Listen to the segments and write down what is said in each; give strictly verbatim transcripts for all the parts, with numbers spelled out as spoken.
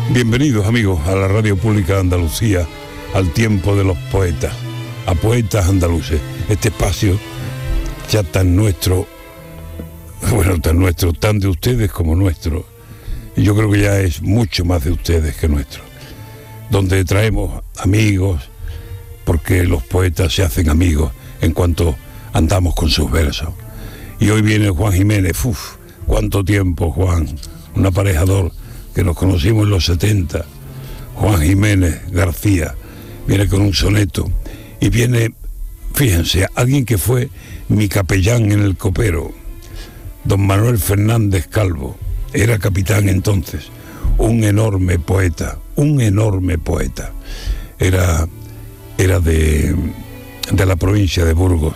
Bienvenidos amigos a la Radio Pública de Andalucía, al tiempo de los poetas, a poetas andaluces. Este espacio ya tan nuestro, bueno, tan nuestro, tan de ustedes como nuestro. Y yo creo que ya es mucho más de ustedes que nuestro. Donde traemos amigos, porque los poetas se hacen amigos en cuanto andamos con sus versos. Y hoy viene Juan Jiménez. Uf, cuánto tiempo, Juan, un aparejador que nos conocimos en los setenta, Juan Jiménez García, viene con un soneto y viene, fíjense, alguien que fue mi capellán en el copero, don Manuel Fernández Calvo, era capitán entonces, un enorme poeta, un enorme poeta, era, era de, de la provincia de Burgos,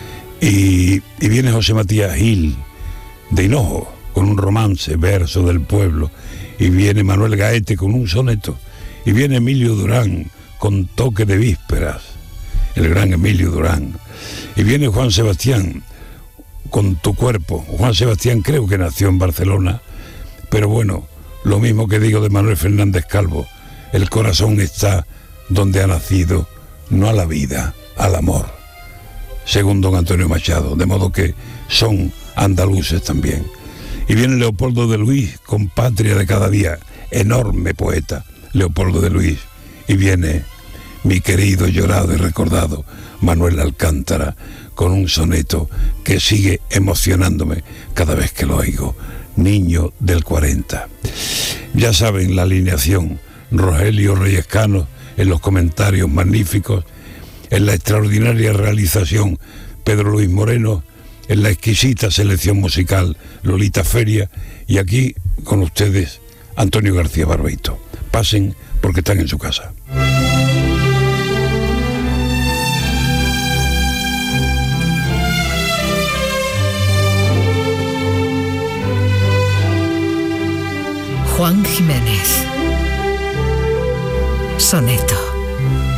y, y viene José Matías Gil de Hinojo, con un romance, verso del pueblo, y viene Manuel Gaete con un soneto, y viene Emilio Durán con toque de vísperas, el gran Emilio Durán, y viene Juan Sebastián con Tu cuerpo. Juan Sebastián creo que nació en Barcelona, pero bueno, lo mismo que digo de Manuel Fernández Calvo, el corazón está donde ha nacido, no a la vida, al amor, según don Antonio Machado, de modo que son andaluces también. Y viene Leopoldo de Luis con Patria de cada día, enorme poeta, Leopoldo de Luis. Y viene mi querido, llorado y recordado Manuel Alcántara con un soneto que sigue emocionándome cada vez que lo oigo, Niño del cuarenta. Ya saben la alineación, Rogelio Reyes Cano en los comentarios magníficos, en la extraordinaria realización Pedro Luis Moreno, en la exquisita selección musical Lolita Feria, y aquí con ustedes Antonio García Barbeito. Pasen porque están en su casa. Juan Jiménez. Soneto.